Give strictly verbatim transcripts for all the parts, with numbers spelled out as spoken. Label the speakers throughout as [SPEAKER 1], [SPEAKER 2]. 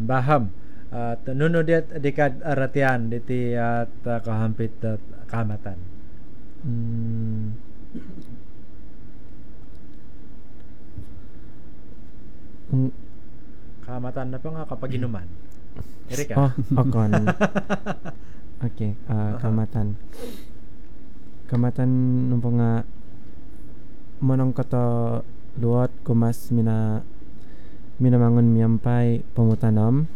[SPEAKER 1] baham uh, nunu dia dekat aratian di tiat uh, kahampit uh, kamatan.
[SPEAKER 2] Hmm. Mm.
[SPEAKER 1] Kamatan apa nga kapaginuman? Erika.
[SPEAKER 2] Oh, okon. Oke, uh, kamatan. Kamatan numpo nga monong kata luot kumas mina minamangon miyampai pemutanom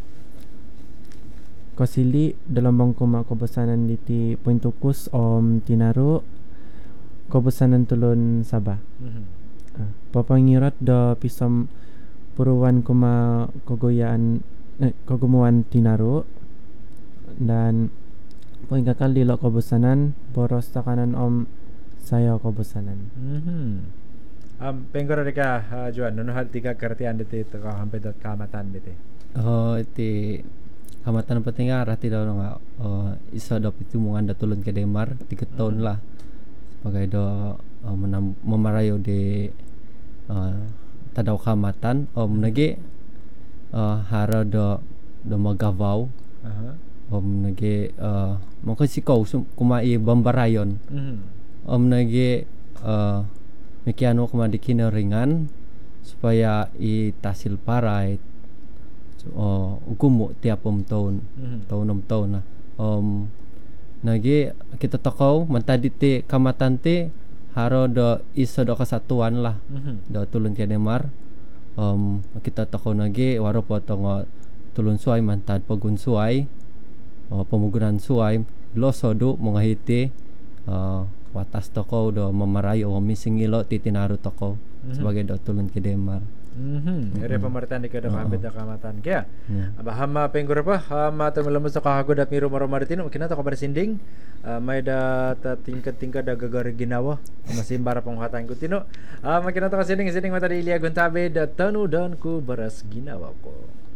[SPEAKER 2] kosili dalam bang kuma kebesanan diti pointukus om tinaru kebesanan tulun Sabah.
[SPEAKER 1] Mhm.
[SPEAKER 2] Uh, papangirat da pisam puruan kuma kogoyaan eh, kogumuan tinaru dan poin kakal di lo kebesanan poros takanan om saya kebesanan.
[SPEAKER 1] Mhm. Um, penggora dika uh, Juan nunu hal tiga kertian diti kahampit at kamatan diti.
[SPEAKER 3] Oh, iti kamatan penting arah tidak nga uh, isa dapat itu mungan da tulun ke Demar tiga tahun lah sebagai do uh, menam, memarayo di uh, tadaw kamatan om nagi uh, hara do do magavaw
[SPEAKER 1] Aha.
[SPEAKER 3] om nagi uh, mungkin sikaw sum, kumai bambarayon
[SPEAKER 1] Mhm.
[SPEAKER 3] om nagi uh, mikiano kuma di kinaringan supaya i tasil parai uh, gumo tiap om tahun
[SPEAKER 1] Mhm.
[SPEAKER 3] tahun om tahun na um nagi kita takaw mantadi ti kamatan ti haro do isa do kesatuan lah
[SPEAKER 1] Mhm.
[SPEAKER 3] do tulun ke Demar um kita takaw nagi waro po tong tulun suay mantad pagun suay uh, pemugunan suay losodo mongahiti uh, watas takaw do mamarayo o mising ilo titinaro takaw
[SPEAKER 1] Mhm.
[SPEAKER 3] sebagai do tulun ke Demar.
[SPEAKER 1] Mhm. Ere pemerintahan di kada kahampit at kamatan. Kaya
[SPEAKER 3] Yeah.
[SPEAKER 1] bahama penggora pa hama tumilamos sa kahagod at miro maromaritino kinata ka sinding uh, may da ta tingkat-tingkat da gagari ginawa masimbara panghatan ko tino uh, makinata ka sinding sinding mata di Ilya Guntabe da tanudan ko baras ginawa ko.